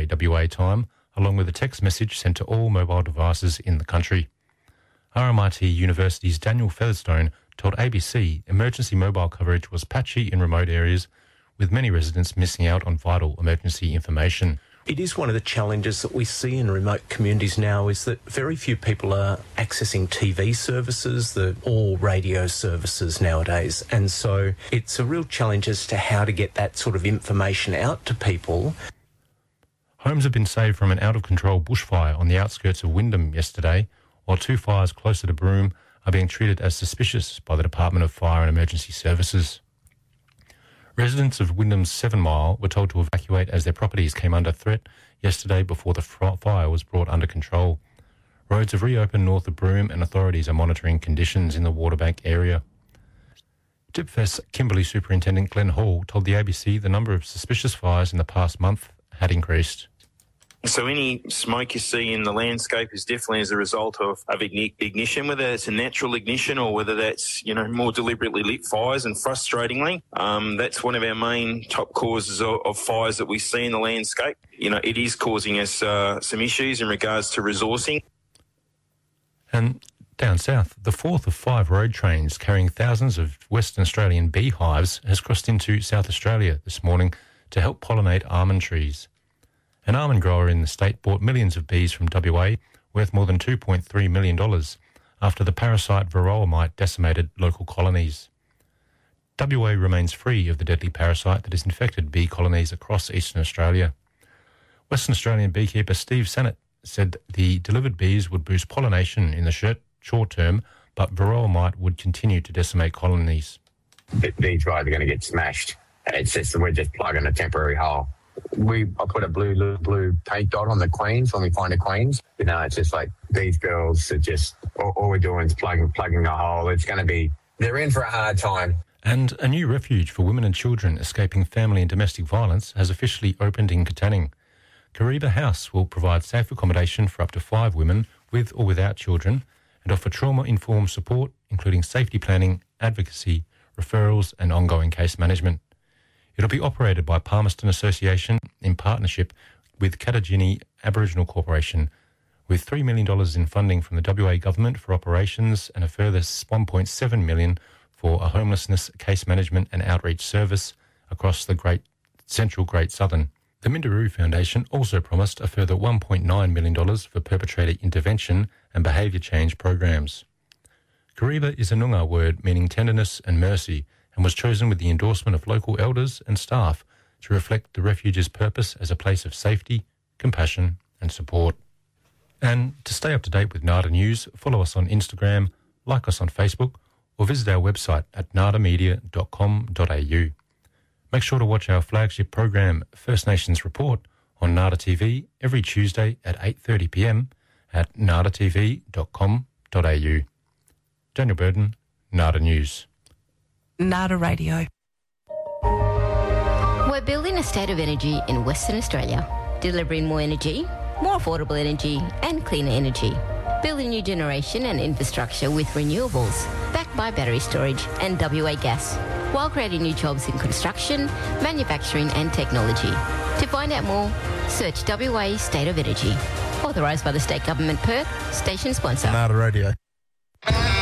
midday WA time, along with a text message sent to all mobile devices in the country. RMIT University's Daniel Featherstone told ABC emergency mobile coverage was patchy in remote areas, with many residents missing out on vital emergency information. It is one of the challenges that we see in remote communities now is that very few people are accessing TV services, or radio services nowadays. And so it's a real challenge as to how to get that sort of information out to people. Homes have been saved from an out-of-control bushfire on the outskirts of Wyndham yesterday, while 2 fires closer to Broome are being treated as suspicious by the Department of Fire and Emergency Services. Residents of Wyndham's 7 Mile were told to evacuate as their properties came under threat yesterday before the fire was brought under control. Roads have reopened north of Broome and authorities are monitoring conditions in the Waterbank area. DIPFES Kimberley Superintendent Glenn Hall told the ABC the number of suspicious fires in the past month had increased. So any smoke you see in the landscape is definitely as a result of ignition, whether it's a natural ignition or whether that's, more deliberately lit fires. And frustratingly, that's one of our main top causes of fires that we see in the landscape. It is causing us some issues in regards to resourcing. And down south, the fourth of 5 road trains carrying thousands of Western Australian beehives has crossed into South Australia this morning to help pollinate almond trees. An almond grower in the state bought millions of bees from WA, worth more than $2.3 million, after the parasite varroa mite decimated local colonies. WA remains free of the deadly parasite that has infected bee colonies across eastern Australia. Western Australian beekeeper Steve Sennett said the delivered bees would boost pollination in the short term, but varroa mite would continue to decimate colonies. These guys are going to get smashed. It's just we're just plugging a temporary hole. I put a blue paint dot on the queens when we find the queens. It's just like these girls are just, all we're doing is plugging a hole. It's going to be, they're in for a hard time. And a new refuge for women and children escaping family and domestic violence has officially opened in Katanning. Kariba House will provide safe accommodation for up to 5 women with or without children and offer trauma-informed support, including safety planning, advocacy, referrals and ongoing case management. It'll be operated by Palmerston Association in partnership with Katagini Aboriginal Corporation, with $3 million in funding from the WA Government for operations and a further $1.7 million for a homelessness case management and outreach service across the Central Great Southern. The Minderoo Foundation also promised a further $1.9 million for perpetrator intervention and behaviour change programs. Kariba is a Noongar word meaning tenderness and mercy, and was chosen with the endorsement of local elders and staff to reflect the refuge's purpose as a place of safety, compassion and support. And to stay up to date with NADA News, follow us on Instagram, like us on Facebook, or visit our website at nadamedia.com.au. Make sure to watch our flagship program, First Nations Report, on NADA TV every Tuesday at 8:30 p.m. at nadatv.com.au. Daniel Burden, NADA News. NADA Radio. We're building a state of energy in Western Australia, delivering more energy, more affordable energy and cleaner energy. Building new generation and infrastructure with renewables, backed by battery storage and WA gas, while creating new jobs in construction, manufacturing and technology. To find out more, search WA State of Energy. Authorised by the State Government Perth, station sponsor. NADA Radio.